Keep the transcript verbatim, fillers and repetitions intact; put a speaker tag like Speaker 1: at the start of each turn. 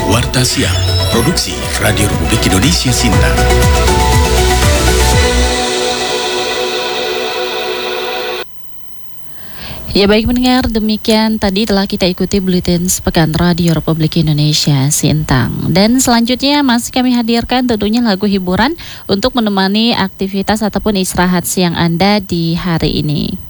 Speaker 1: Warta Siang, Produksi Radio Republik Indonesia Sintang.
Speaker 2: Ya baik pendengar, demikian tadi telah kita ikuti Buletin Sepekan Radio Republik Indonesia Sintang. Dan selanjutnya masih kami hadirkan tentunya lagu hiburan untuk menemani aktivitas ataupun istirahat siang Anda di hari ini.